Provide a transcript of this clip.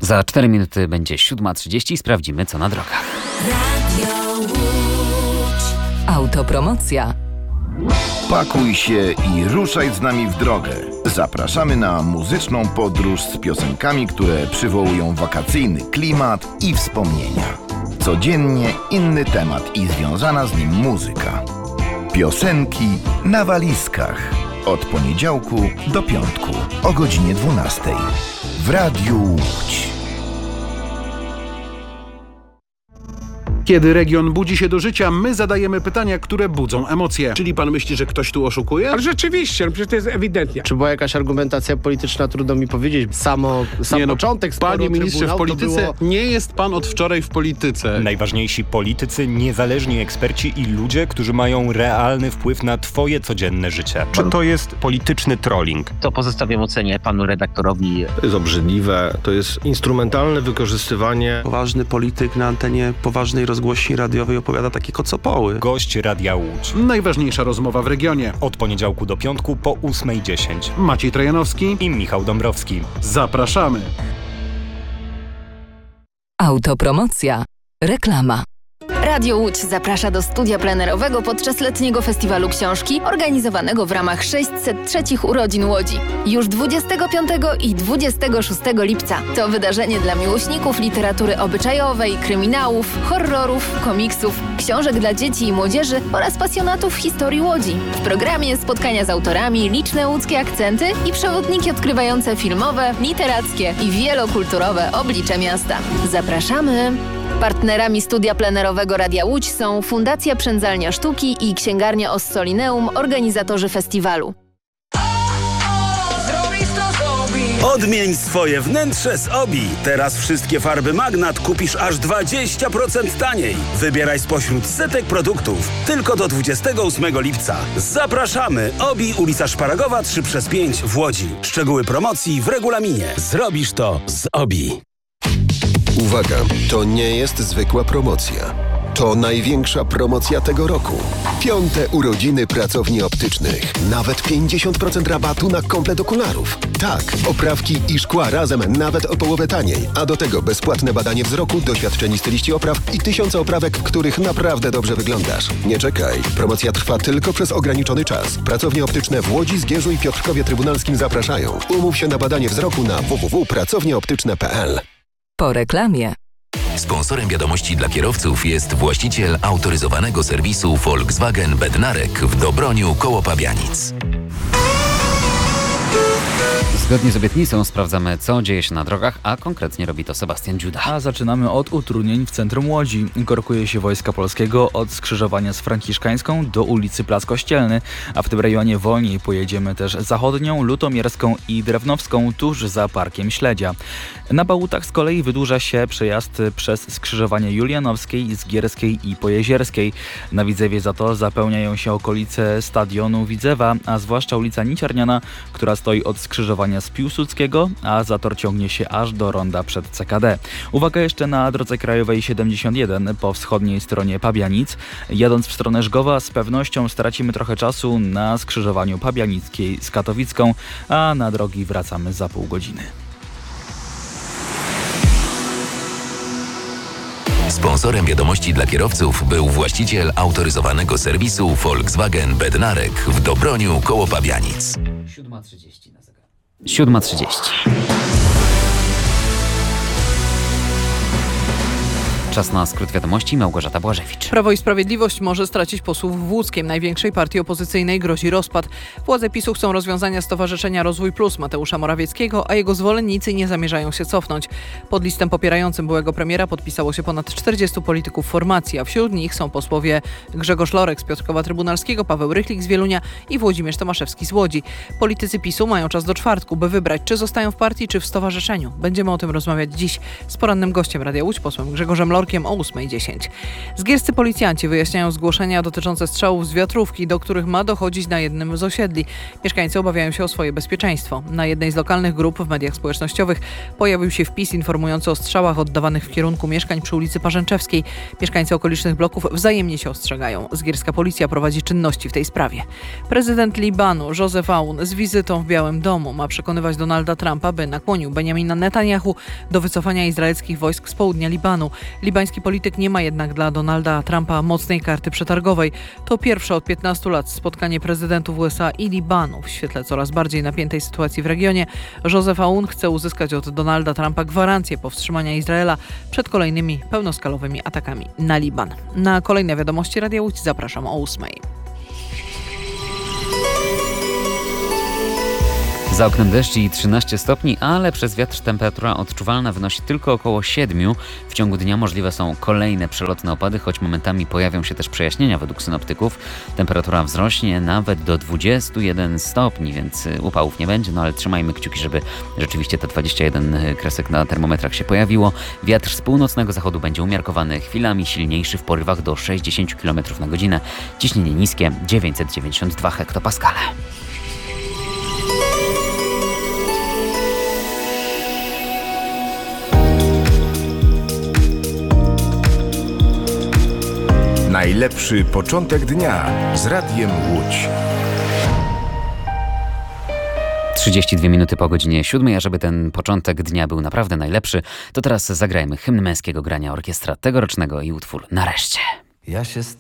Za 4 minuty będzie 7:30. Sprawdzimy, co na drogach. Autopromocja. Pakuj się i ruszaj z nami w drogę. Zapraszamy na muzyczną podróż z piosenkami, które przywołują wakacyjny klimat i wspomnienia. Codziennie inny temat i związana z nim muzyka. Piosenki na walizkach. Od poniedziałku do piątku o godzinie 12 w Radiu Łódź. Kiedy region budzi się do życia, my zadajemy pytania, które budzą emocje. Czyli pan myśli, że ktoś tu oszukuje? Ale rzeczywiście, przecież to jest ewidentnie. Czy była jakaś argumentacja polityczna, trudno mi powiedzieć. Sam początek sporu Panie ministrze, w polityce było... nie jest pan od wczoraj w polityce. Najważniejsi politycy, niezależni eksperci i ludzie, którzy mają realny wpływ na twoje codzienne życie. Czy to jest polityczny trolling? To pozostawiam ocenie panu redaktorowi. To jest obrzydliwe, to jest instrumentalne wykorzystywanie. Poważny polityk na antenie poważnej rozgłośni radiowej opowiada takie kocopoły. Gość Radia Łódź. Najważniejsza rozmowa w regionie. Od poniedziałku do piątku po 8:10. Maciej Trojanowski I Michał Dąbrowski. Zapraszamy. Autopromocja. Reklama. Radio Łódź zaprasza do studia plenerowego podczas letniego festiwalu książki organizowanego w ramach 603 urodzin Łodzi. Już 25 i 26 lipca. To wydarzenie dla miłośników literatury obyczajowej, kryminałów, horrorów, komiksów, książek dla dzieci i młodzieży oraz pasjonatów historii Łodzi. W programie spotkania z autorami, liczne łódzkie akcenty i przewodniki odkrywające filmowe, literackie i wielokulturowe oblicze miasta. Zapraszamy! Partnerami studia plenerowego Radia Łódź są Fundacja Przędzalnia Sztuki i Księgarnia Ossolineum, organizatorzy festiwalu. Odmień swoje wnętrze z Obi. Teraz wszystkie farby Magnat kupisz aż 20% taniej. Wybieraj spośród setek produktów. Tylko do 28 lipca. Zapraszamy! Obi, ulica Szparagowa 3/5 w Łodzi. Szczegóły promocji w regulaminie. Zrobisz to z Obi. Uwaga, to nie jest zwykła promocja. To największa promocja tego roku. 5. urodziny pracowni optycznych. Nawet 50% rabatu na komplet okularów. Tak, oprawki i szkła razem nawet o połowę taniej. A do tego bezpłatne badanie wzroku, doświadczeni styliści opraw i 1000 oprawek, w których naprawdę dobrze wyglądasz. Nie czekaj. Promocja trwa tylko przez ograniczony czas. Pracownie optyczne w Łodzi, Zgierzu i Piotrkowie Trybunalskim zapraszają. Umów się na badanie wzroku na www.pracownieoptyczne.pl. Po reklamie. Sponsorem wiadomości dla kierowców jest właściciel autoryzowanego serwisu Volkswagen Bednarek w Dobroniu koło Pabianic. Zgodnie z obietnicą sprawdzamy, co dzieje się na drogach, a konkretnie robi to Sebastian Dziuda. A zaczynamy od utrudnień w centrum Łodzi. Korkuje się Wojska Polskiego od skrzyżowania z Franciszkańską do ulicy Plac Kościelny, a w tym rejonie wolniej pojedziemy też Zachodnią, Lutomierską i Drewnowską tuż za Parkiem Śledzia. Na Bałutach z kolei wydłuża się przejazd przez skrzyżowanie Julianowskiej, Zgierskiej i Pojezierskiej. Na Widzewie za to zapełniają się okolice stadionu Widzewa, a zwłaszcza ulica Niciarniana, która stoi od skrzyżowania z Piłsudskiego, a zator ciągnie się aż do ronda przed CKD. Uwaga jeszcze na drodze krajowej 71 po wschodniej stronie Pabianic. Jadąc w stronę Żgowa z pewnością stracimy trochę czasu na skrzyżowaniu Pabianickiej z Katowicką, a na drogi wracamy za pół godziny. Sponsorem wiadomości dla kierowców był właściciel autoryzowanego serwisu Volkswagen Bednarek w Dobroniu koło Pabianic. 7:30 na zegarze. 7:30. Czas na skrót wiadomości. Małgorzata Błażewicz. Prawo i Sprawiedliwość może stracić posłów w Łódzkiem. Największej partii opozycyjnej grozi rozpad. Władze PiS-u chcą rozwiązania Stowarzyszenia Rozwój Plus Mateusza Morawieckiego, a jego zwolennicy nie zamierzają się cofnąć. Pod listem popierającym byłego premiera podpisało się ponad 40 polityków formacji, a wśród nich są posłowie Grzegorz Lorek z Piotrkowa Trybunalskiego, Paweł Rychlik z Wielunia i Włodzimierz Tomaszewski z Łodzi. Politycy PiS-u mają czas do czwartku, by wybrać, czy zostają w partii, czy w stowarzyszeniu. Będziemy o tym rozmawiać dziś z porannym gościem Radia Łódź, posłem Grzegorzem Lorkiem, wtorkiem o 8:10. Zgierscy policjanci wyjaśniają zgłoszenia dotyczące strzałów z wiatrówki, do których ma dochodzić na jednym z osiedli. Mieszkańcy obawiają się o swoje bezpieczeństwo. Na jednej z lokalnych grup w mediach społecznościowych pojawił się wpis informujący o strzałach oddawanych w kierunku mieszkań przy ulicy Parzęczewskiej. Mieszkańcy okolicznych bloków wzajemnie się ostrzegają. Zgierska policja prowadzi czynności w tej sprawie. Prezydent Libanu Joseph Aoun z wizytą w Białym Domu ma przekonywać Donalda Trumpa, by nakłonił Benjamina Netanyahu do wycofania izraelskich wojsk z południa Libanu. Libański polityk nie ma jednak dla Donalda Trumpa mocnej karty przetargowej. To pierwsze od 15 lat spotkanie prezydentów USA i Libanu. W świetle coraz bardziej napiętej sytuacji w regionie Joseph Aoun chce uzyskać od Donalda Trumpa gwarancję powstrzymania Izraela przed kolejnymi pełnoskalowymi atakami na Liban. Na kolejne wiadomości Radia Łódź zapraszam o 8:00. Za oknem deszcz i 13 stopni, ale przez wiatr temperatura odczuwalna wynosi tylko około 7. W ciągu dnia możliwe są kolejne przelotne opady, choć momentami pojawią się też przejaśnienia według synoptyków. Temperatura wzrośnie nawet do 21 stopni, więc upałów nie będzie, ale trzymajmy kciuki, żeby rzeczywiście te 21 kresek na termometrach się pojawiło. Wiatr z północnego zachodu będzie umiarkowany, chwilami silniejszy w porywach do 60 km na godzinę. Ciśnienie niskie 992 hektopaskale. Najlepszy początek dnia z Radiem Łódź. 32 minuty po godzinie 7, a żeby ten początek dnia był naprawdę najlepszy, to teraz zagrajmy hymn męskiego grania orkiestra tegorocznego i utwór Nareszcie. Ja się